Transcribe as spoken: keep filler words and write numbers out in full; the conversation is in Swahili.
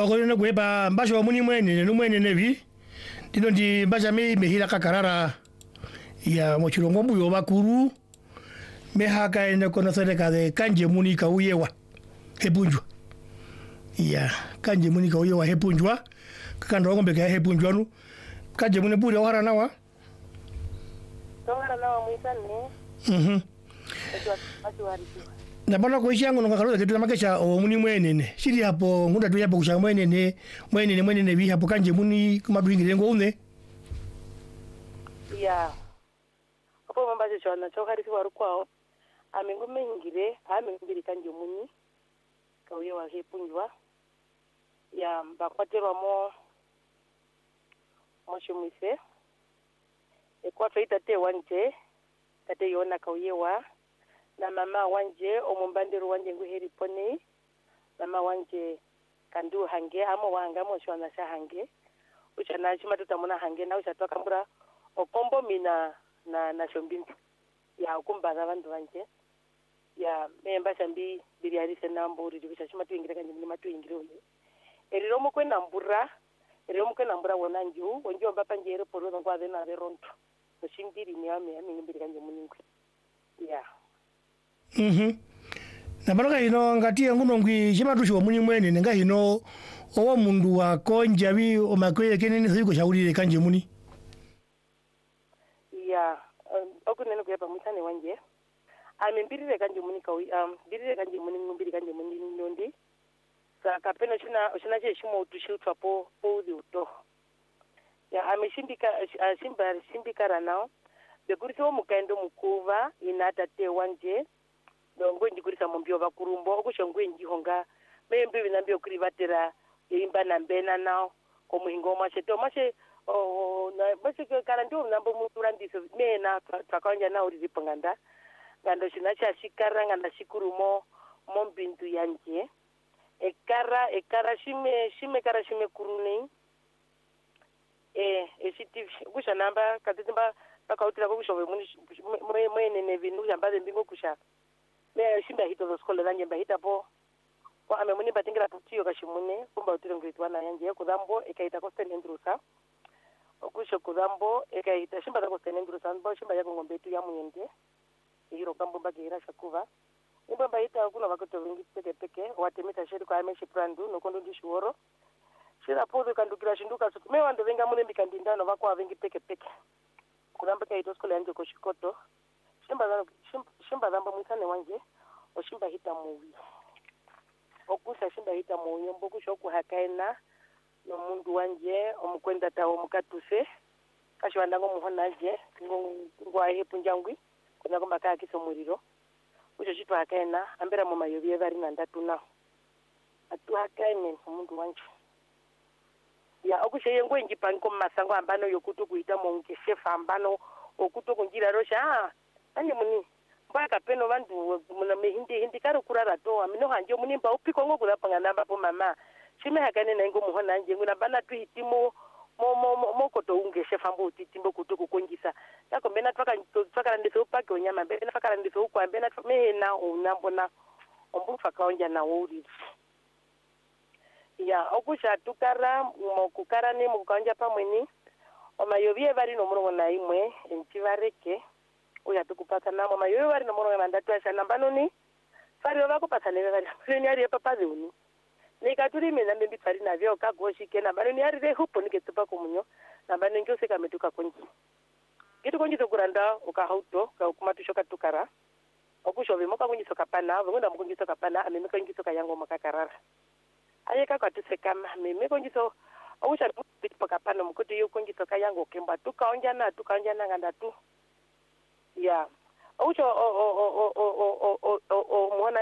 okolene kuepa mbasho wa muni mwene numwene nevi dino ndi mbasha me mehila kakarara ya mochilongo mbuyo bakuru mehaka ene kono sereka de kanje muni ka uyewa hepunjwa ya kanje muni ka uyewa hepunjwa kakando ngombe ka hepunjwa nu kanje muni buri wara nawa tongara nawa muisane mhm ejwa atuari na bana ko ishango ngakalo kitu makesha o muni mwenene shiri hapo ngunda tu yapo kusha mwenene mwenene mwenene bi hapo kanje muni kuma duingire ngo une ya hapo mambaje chona chokari kwa rukwao amengumengire amengiri kanje muni kauye wa hepunjwa ya bakwaterwa mo moshumise ekwa feita te wanje tate yona kauye wa na mama wanje omumbandiro wanje nguheri pone mama wanje kandu hange amo wanga mo shwana sha hange uchana chima tutamona hange na uchatoka mbura okombo mina na na shombinzi ya ukumbaza bantu wanje ya memba shambi biriari sena mburi dibisha chima tuingira kanje ni matu ingire oyi eriro mukwe na mbura eriro mukwe na mbura wona nju wonjo mbapa njere poro ngwa na veronto oshindiri ni ame ame ngimbiri kanje muningwe ya mhm na baroka ino ngati nguno ngwi chimatushi wa muni mwene nga ino owa mundu wa konja bi o makweye kenene siko shaurire kanje muni ya okunene kuyepa mutane wanje amembirire kanje muni ka um birire kanje muni ngumbiri kanje muni nyondi sa kapeno china china che shimo utushutwa po po uto ya ameshimbika ashimba shimbika ranao bekurito mukaendo mukuva inata te wanje dongo ndikurisa mumbyo bakurumbo okushongwe njihonga membe binambyo kuri batera imba nambena nao komuhingo masheto mashe o na bashe karandio nambo muturandiso mena twakanja na uri zipanganda ngando shinacha shikara nganda shikurumo mombintu yanje ekara ekara shime shime kara shime kuruni eh esiti kusha namba katimba bakautira kokushowe mwe mwe nene vindu jambaze mbingo kusha me shimba hito zo skole lanje mba hitapo kwa ame muni batingira tutiyo kashimune kumba utiro ngritwana yanje kudambo ekaita kosten endrusa okusho kudambo ekaita shimba za kosten endrusa mbo shimba yako ngombe tu ya muyende hiro kambo bagira shakuva imba mba hita kuna bakoto vingi peke peke watemita sheri kwa ameshi prandu nokondo ndishuoro shira podo kandukira shinduka sutu me wande venga mune mbikandindano vakwa vingi peke peke kudambo kaito skole yanje koshikoto shimba shimba zamba mwisane wanje oshimba hita muwi okusha shimba hita muwi mbokusha okuhakaena no mundu wanje omukwenda tawo mukatuse kashwanda ngo muhonaje ngwa hepunjangwi kuna ko makaka kiso muriro ucho chitwa hakaena ambera mu mayobi bari na ndatu na atu hakaene mundu wanje ya okusha yengo ngipanko masango ambano yokutu kuita monke chef ambano okuto kunjira rosha ah anye muni mbaka peno vandu muna mehindi hindi karo kurara to amino hanje muni mba upiko ngo kula pangana mba po mama shime hakane na ngo muhona nje nguna bana tu hitimo mo mo mo koto unge chef ambo titimbo kutuko kongisa yako mbena twaka twaka ndiso upake onyama mbena twaka ndiso ukwa mbena mehena unambona ombu twaka onja na wuri ya okusha tukara mo kukara ne mu kanja pamweni omayobie bari no murongo na imwe enchivareke uya tukupata namo mayoyo bari no murongo mandatu asha nambano ni fari bako patane bari ni ari papa zeuni ni katuri mena mbimbi fari na vyo kagoshi kena bari ni ari re hupo niketupa kumunyo nambano ngyo seka metuka konji kitu konji to kuranda ukahauto ka kumatusho katukara okusho bimo ka konji soka pana ngunda mkonji soka pana ameme konji soka yango makakarara ayeka katuse kama meme konji so okusha paka pana mkuti yo konji soka yango kemba tukaonja na tukaonja na nganda tu ya okusho o o o o o o o